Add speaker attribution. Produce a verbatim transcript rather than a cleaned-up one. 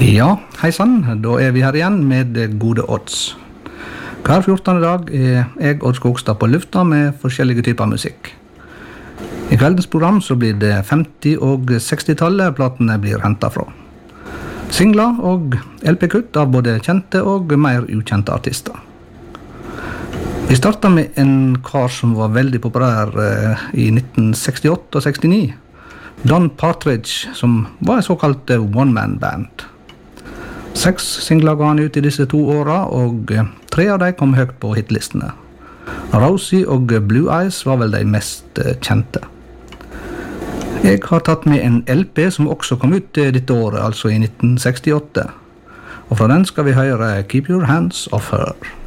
Speaker 1: Ja, hei sann, da er vi her igjen med gode odds. Hver fjortende dag er jeg Odd Skogstad på lufta med forskjellige typer musikk. I kveldens program så blir det femti- og seksti-tallet platene blir hentet fra. Singler og L P-kutt av både kjente og mer ukjente artister. Vi startet med en kar som var veldig populær eh, i nitten sekstiåtte og sekstini. Don Partridge, som var en såkalt one-man-band. Seks singler ga han ut i disse to åra, og tre av dem kom høyt på hitlistene. Rosie og Blue Eyes var vel de mest kjente. Jeg har tatt med en L P som også kom ut dette året, altså i nitten sekstiåtte. Og fra den skal vi høre Keep Your Hands Off Her.